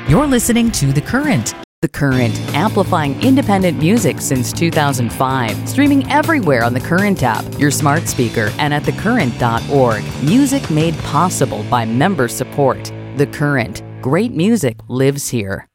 You're listening to The Current. The Current, amplifying independent music since 2005. Streaming everywhere on the Current app, your smart speaker, and at thecurrent.org. Music made possible by member support. The Current. Great music lives here.